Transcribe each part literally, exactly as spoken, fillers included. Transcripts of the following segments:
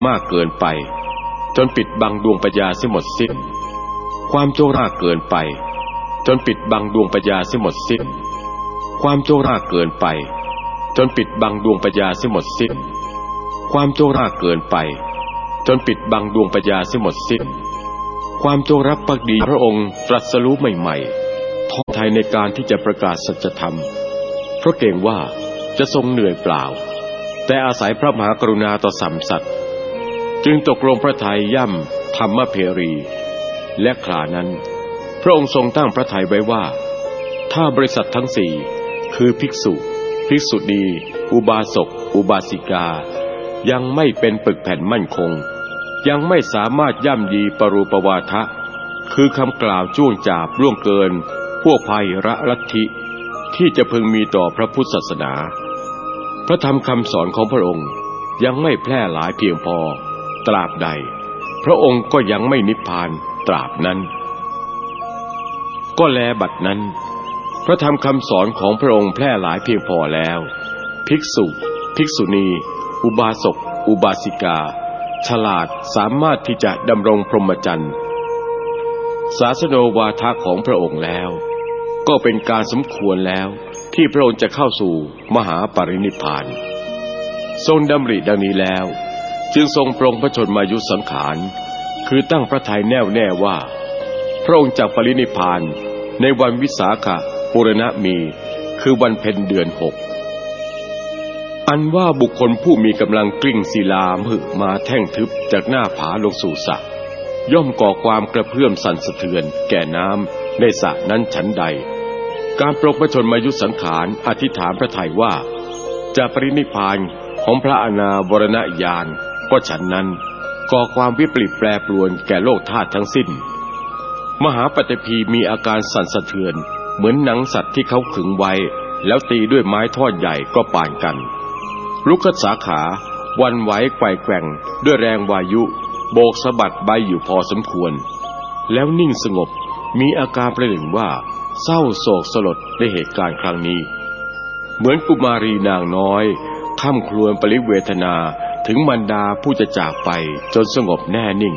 มากเกินไปจนปิดบังดวงปัญญาเสียหมดสิ้นความโจรมากเกินไปจนปิดบังดวงปัญญาเสียหมดสิ้นความโจรมากเกินไปจนปิดบังดวงปัญญาเสียหมดสิ้นความโจรมากเกินไปจนปิดบังดวงปัญญาเสียหมดสิ้นความจงรักภักดีพระองค์ตรัสรู้ใหม่ๆท้อถอยในการที่จะประกาศสัจธรรมเพราะเกรงว่าจะทรงเหนื่อยเปล่าแต่อาศัยพระมหากรุณาต่อสรรพสัตว์จึงตกลงพระทัยย่ำธรรมเพรีและครานั้นพระองค์ทรงตั้งพระทัยไว้ว่าถ้าบริษัททั้งสี่คือภิกษุภิกษุณีอุบาสกอุบาสิกายังไม่เป็นปึกแผ่นมั่นคงยังไม่สามารถย่ำยีปรูปวาทะคือคำกล่าวจ้วงจาบล่วงเกินพวกภัยระลัทธิที่จะพึงมีต่อพระพุทธศาสนาพระธรรมคำสอนของพระองค์ยังไม่แพร่หลายเพียงพอตราบใดพระองค์ก็ยังไม่นิพพานตราบนั้นก็แลบัดนั้นพระธรรมคำสอนของพระองค์แพร่หลายเพียงพอแล้วภิกษุภิกษุณีอุบาสกอุบาสิกาฉลาดสามารถที่จะดำรงพรหมจรรย์ศาสโนวาทะของพระองค์แล้วก็เป็นการสมควรแล้วที่พระองค์จะเข้าสู่มหาปรินิพพานทรงดำริดังนี้แล้วจึงทรงปรงพระชนมายุสังขารคือตั้งพระทัยแน่วแน่ว่าพระองค์จะปรินิพพานในวันวิสาขบูรณมีคือวันเพ็ญเดือนหกอันว่าบุคคลผู้มีกำลังกลิ้งศิลาหึมาแท่งทึบจากหน้าผาลงสู่สระย่อมก่อความกระเพื่อมสั่นสะเทือนแก่น้ำในสระนั้นฉันใดการปรงพระชนมายุสังขารอธิษฐานพระทัยว่าจะปรินิพพานของพระอนาบรณญาณก็ฉันนั้นก่อความวิปริตแปรปรวนแก่โลกธาตุทั้งสิ้นมหาปฐพีมีอาการสั่นสะเทือนเหมือนหนังสัตว์ที่เขาขึงไว้แล้วตีด้วยไม้ท่อนใหญ่ก็ปานกันลุกสาขาวันไหวไกวแกว่งด้วยแรงวายุโบกสะบัดใบอยู่พอสมควรแล้วนิ่งสงบมีอาการประหนึ่งว่าเศร้าโศกสลดในเหตุการณ์ครั้งนี้เหมือนกุมารีนางน้อยค่ำครวญปริเวทนาถึงมารดาผู้จะจากไปจนสงบแน่นิ่ง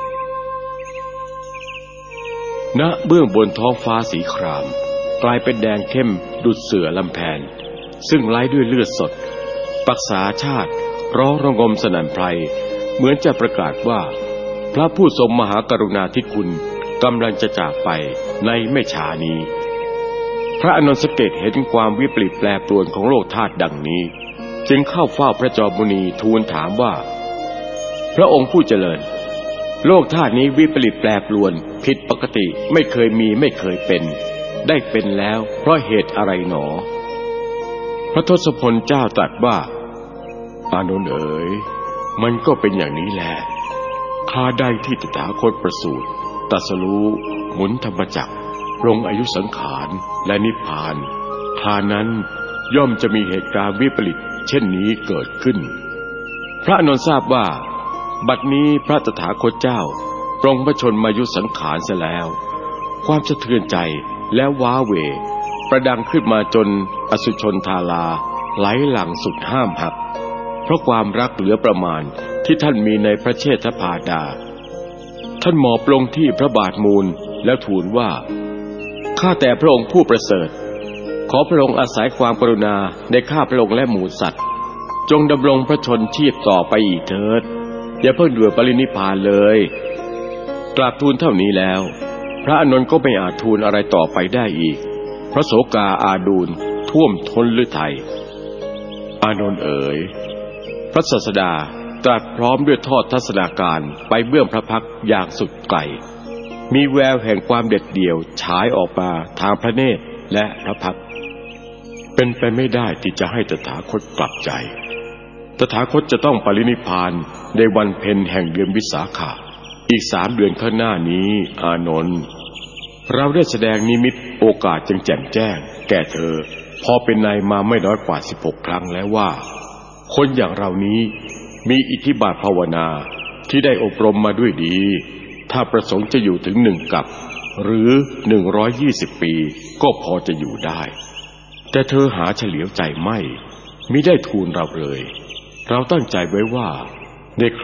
ณเบื้องบนท้องฟ้าสีครามกลายเป็นแดงเข้มดุจเสือลำแพนซึ่งไล้ด้วยเลือดสดปักษาชาติร้องระงมสนั่นไพรเหมือนจะประกาศว่าพระผู้ทรงมหากรุณาธิคุณกำลังจะจากไปในไม่ช้านี้พระอานนท์สังเกตเห็นความวิปริตแปรปรวนของโลกธาตุดังนี้จึงเข้าเฝ้าพระจอมมุนีทูลถามว่าพระองค์ผู้เจริญโลกธาตุนี้วิปริตแปรปรวนผิดปกติไม่เคยมีไม่เคยเป็นได้เป็นแล้วเพราะเหตุอะไรหนอพระทศพลเจ้าตรัสว่าอานนท์เอ๋ยมันก็เป็นอย่างนี้แหละคราใดที่ตถาคตประสูติตรัสรู้หมุนธรรมจักรลงอายุสังขารและนิพพานครานั้นย่อมจะมีเหตุการณ์วิปริตเช่นนี้เกิดขึ้นพระอานนท์ทราบว่าบัดนี้พระตถาคตเจ้าปรงพระชนมายุสังขารเสียแล้วความสะเทือนใจและว้าเหวประดังขึ้นมาจนอสุชนธาราไหลหลั่งสุดห้ามหักเพราะความรักเหลือประมาณที่ท่านมีในพระเชษฐพาดาท่านหมอบลงที่พระบาทมูลแล้วทูลว่าข้าแต่พระองค์ผู้ประเสริฐขอพระองค์อาศัยความกรุณาในข้าพระองค์และหมู่สัตว์จงดำรงพระชนชีพต่อไปอีกเถิดอย่าเพิ่งด่วนปรินิพพานเลยกราบทูลเท่านี้แล้วพระอานนท์ก็ไม่อาจทูลอะไรต่อไปได้อีกเพราะโศกาอาดูลท่วมท้นฤทัยอานนท์เอ๋ยพระศาสดาตรัสพร้อมด้วยทอดทัศนาการไปเบื้องพระพักตร์อย่างสุดไกลมีแววแห่งความเด็ดเดี่ยวฉายออกมาทางพระเนตรและพระพักตร์เป็นไปไม่ได้ที่จะให้ตถาคตกลับใจตถาคตจะต้องปรินิพพานในวันเพ็ญแห่งเดือนวิสาขะอีกสามเดือนข้างหน้านี้อานนท์เราได้แสดงนิมิตโอกาสจึงแจ่มแจ้งแก่เธอพอเป็นนายมาไม่น้อยกว่าสิบหกครั้งแล้วว่าคนอย่างเรานี้มีอิทธิบาทภาวนาที่ได้อบรมมาด้วยดีถ้าประสงค์จะอยู่ถึงหนึ่งกับหรือหนึ่งร้อยยี่สิบปีก็พอจะอยู่ได้แต่เธอหาเฉลียวใจไม่มิได้ทูลเราเลยเราตั้งใจไว้ว่าใน